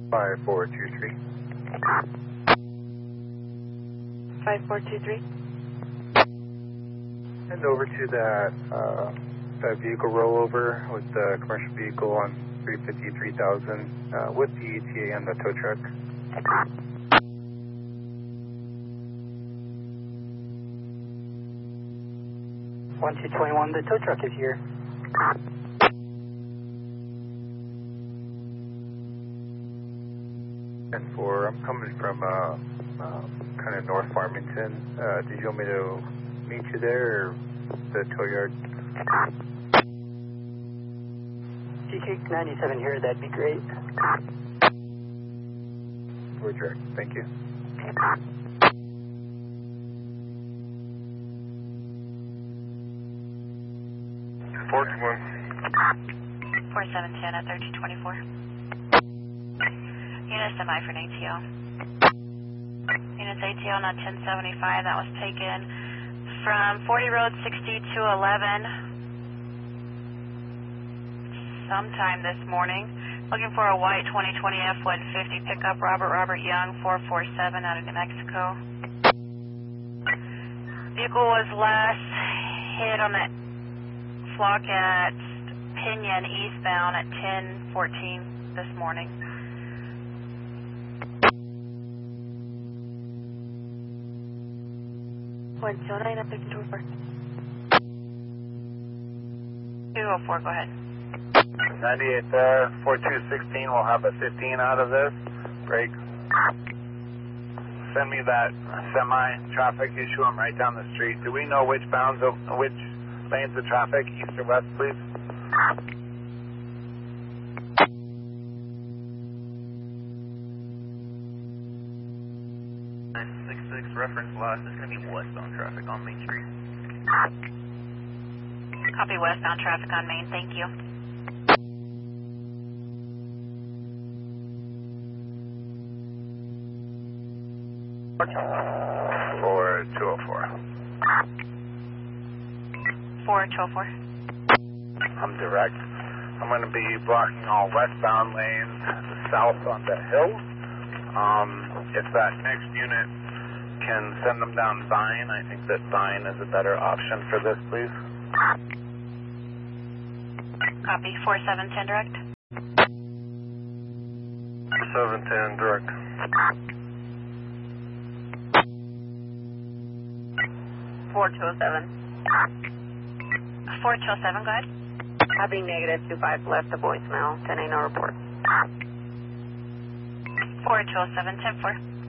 5423. 5423. And over to that vehicle rollover with the commercial vehicle on 353,000 with the ETA and the tow truck. 1221, the tow truck is here. And I'm coming from kind of North Farmington. Did you want me to meet you there or the tow yard? GK 97 here, that'd be great. Roger, thank you. 4710 at 1324. Unit semi for an ATO. Unit's ATO not 1075. That was taken from 40 Road 6211 sometime this morning. Looking for a white 2020 F-150 pickup, Robert Young, 447 out of New Mexico. Vehicle was last hit on that flock at Pinion eastbound at 10:14 this morning. One 09 at 1324. 204, go ahead. 98 there, 4216, we'll have a 15 out of this. Break. Send me that semi-traffic issue. I'm right down the street. Do we know which lanes of traffic, east or west, please? 966 reference loss is going to be westbound traffic on Main Street. Copy westbound traffic on Main, thank you. For 204. 4204. I'm direct. I'm going to be blocking all westbound lanes south on the hill. If that next unit can send them down Vine, I think that Vine is a better option for this, please. Copy, 4710 direct. 710 direct. 4207. 4207, go ahead. Copy, negative 25 left the voicemail. 10 no report. 4207, 10-4.